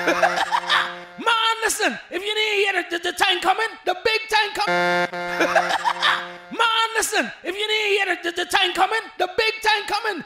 Man, listen, if you didn't hear the time coming, the big time coming. Man, listen, if you didn't hear the time coming, the big time coming.